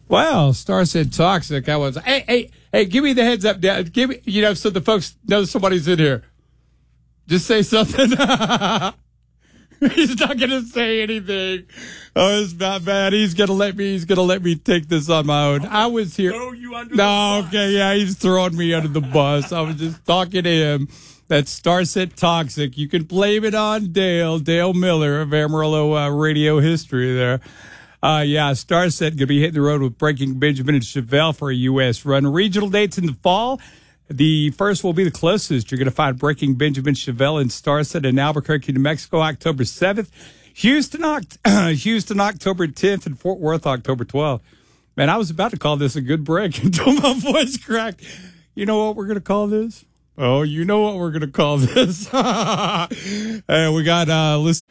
Wow, Star said toxic. I was, hey, give me the heads up, Dad. Give me, so the folks know somebody's in here. Just say something. He's not going to say anything. Oh, it's not bad. He's going to let me take this on my own. I was here. Throw you under the bus. Okay, yeah, he's throwing me under the bus. I was just talking to him. That Star said toxic. You can blame it on Dale Miller of Amarillo radio history there. Star said going to be hitting the road with Breaking Benjamin and Chevelle for a U.S. run. Regional dates in the fall. The first will be the closest. You're going to find Breaking Benjamin, Chevelle, and Starset in Albuquerque, New Mexico, October 7th. Houston, October 10th, and Fort Worth, October 12th. Man, I was about to call this a good break until my voice cracked. You know what we're going to call this? Oh, you know what we're going to call this. Hey, we got listen.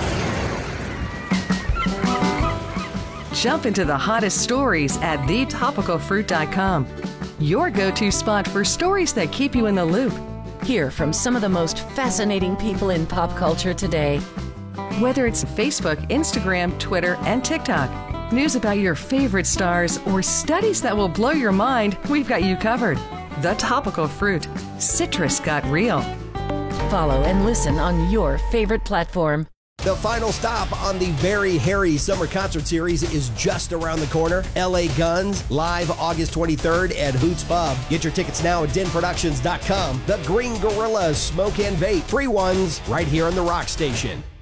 Jump into the hottest stories at thetopicalfruit.com. Your go-to spot for stories that keep you in the loop. Hear from some of the most fascinating people in pop culture today. Whether it's Facebook, Instagram, Twitter, and TikTok, news about your favorite stars, or studies that will blow your mind, we've got you covered. The Topical Fruit. Citrus got real. Follow and listen on your favorite platform. The final stop on the Very Hairy Summer Concert Series is just around the corner. LA Guns, live August 23rd at Hoots Pub. Get your tickets now at denproductions.com. The Green Gorilla Smoke and Vape. Free ones right here on the Rock Station.